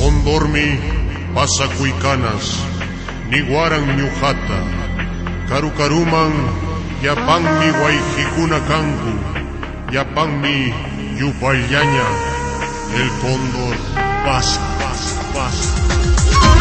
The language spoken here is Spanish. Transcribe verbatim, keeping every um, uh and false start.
Condormi, pasacuicanas, niguaran ñujata, carucaruman, yapanmi guayjicuna cancu, yapanmi yupallaña, el cóndor pasa, pasa, pasa.